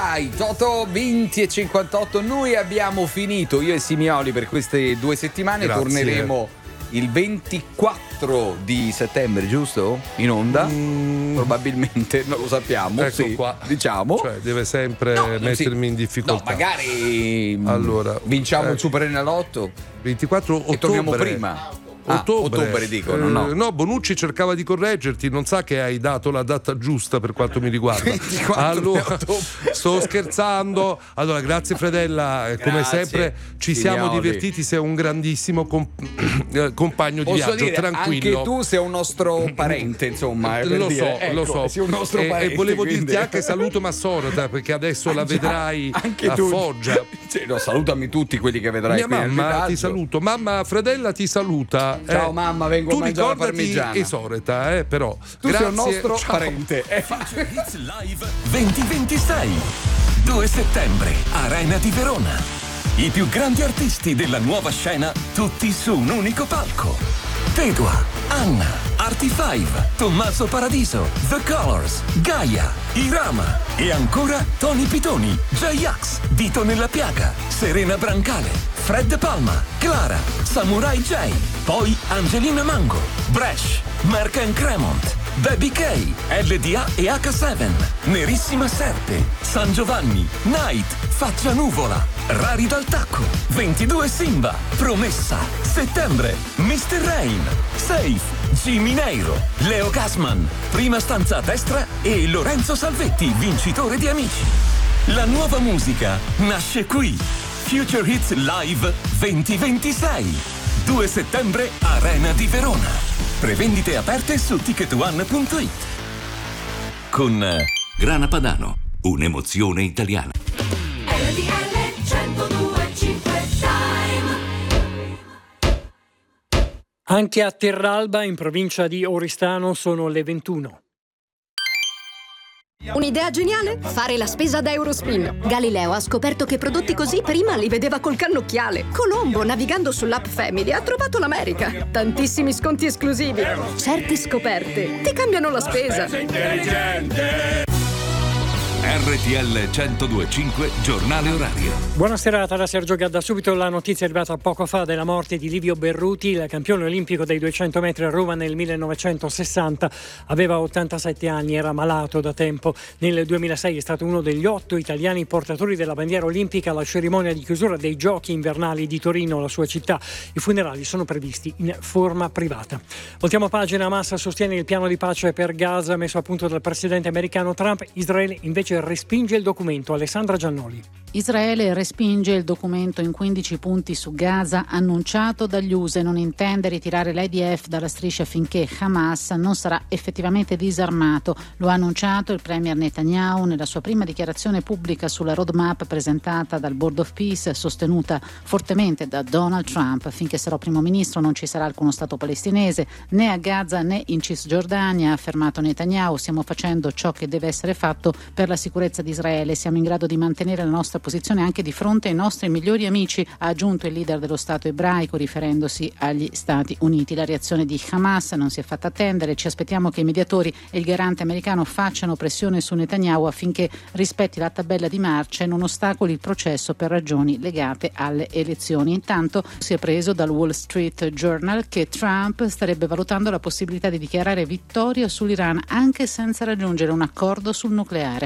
Toto 20:58, noi abbiamo finito, io e Simioli, per queste 2 settimane. Grazie. Torneremo il 24 di settembre, giusto? In onda? Probabilmente, non lo sappiamo. Ecco sì, qua. diciamo. Cioè, deve sempre mettermi in difficoltà. No, magari allora, vinciamo il Superenalotto 24 ottobre. e torniamo prima. Ottobre dicono, no. No, Bonucci cercava di correggerti, non sa che hai dato la data giusta per quanto mi riguarda. 24 allora, sto scherzando. Allora, grazie Fredella, come sempre ci siamo divertiti, sei un grandissimo compagno di viaggio, dire, tranquillo. Anche tu sei un nostro parente, insomma. Lo so, ecco, lo so. Sei un nostro parente, e volevo quindi dirti anche saluto Massorata, perché adesso la vedrai anche a tu. Foggia. Sì, no, salutami tutti quelli che vedrai. Mia mamma ti saluto, mamma Fredella ti saluta. Ciao mamma, vengo a mangiare la parmigiana. Esoreta, però. Tu grazie, sei un nostro ciao. parente. Future Hits Live 2026 2 settembre, Arena di Verona. I più grandi artisti della nuova scena, tutti su un unico palco. Tedua, Anna, Artie5, Tommaso Paradiso, The Colors, Gaia, Irama e ancora Tony Pitoni, J-Ax, Dito nella Piaga, Serena Brancale, Fred Palma, Clara, Samurai J, poi Angelina Mango, Bresh, Mark and Cremont, Baby K, LDA e H7, Nerissima Serpe, San Giovanni, Night, Faccia Nuvola, Rari dal Tacco, 22 Simba, Promessa, Settembre, Mr. Rain, Safe, Jimmy Neiro, Leo Gassman, Prima stanza a destra e Lorenzo Salvetti, vincitore di Amici. La nuova musica nasce qui. Future Hits Live 2026. 2 settembre, Arena di Verona. Prevendite aperte su ticketone.it. Con Grana Padano, un'emozione italiana. Anche a Terralba, in provincia di Oristano, sono le 21. Un'idea geniale? Fare la spesa da Eurospin. Galileo ha scoperto che prodotti così prima li vedeva col cannocchiale. Colombo, navigando sull'app Family, ha trovato l'America. Tantissimi sconti esclusivi. Certe scoperte ti cambiano la spesa. RTL 102.5, giornale orario. Buona serata da Sergio Gadda. Subito la notizia arrivata poco fa della morte di Livio Berruti, il campione olimpico dei 200 metri a Roma nel 1960. Aveva 87 anni, era malato da tempo. Nel 2006 è stato uno degli 8 italiani portatori della bandiera olimpica alla cerimonia di chiusura dei Giochi invernali di Torino, la sua città. I funerali sono previsti in forma privata. Voltiamo pagina. Hamas sostiene il piano di pace per Gaza messo a punto dal presidente americano Trump. Israele invece respinge il documento. Alessandra Giannoli. Israele respinge il documento in 15 punti su Gaza annunciato dagli USA e non intende ritirare l'IDF dalla striscia finché Hamas non sarà effettivamente disarmato. Lo ha annunciato il premier Netanyahu nella sua prima dichiarazione pubblica sulla roadmap presentata dal Board of Peace, sostenuta fortemente da Donald Trump. Finché sarò primo ministro non ci sarà alcuno Stato palestinese né a Gaza né in Cisgiordania, ha affermato Netanyahu. Stiamo facendo ciò che deve essere fatto per la sicurezza di Israele. Siamo in grado di mantenere la nostra posizione anche di fronte ai nostri migliori amici, ha aggiunto il leader dello Stato ebraico riferendosi agli Stati Uniti. La reazione di Hamas non si è fatta attendere. Ci aspettiamo che i mediatori e il garante americano facciano pressione su Netanyahu affinché rispetti la tabella di marcia e non ostacoli il processo per ragioni legate alle elezioni. Intanto si è preso dal Wall Street Journal che Trump starebbe valutando la possibilità di dichiarare vittoria sull'Iran anche senza raggiungere un accordo sul nucleare.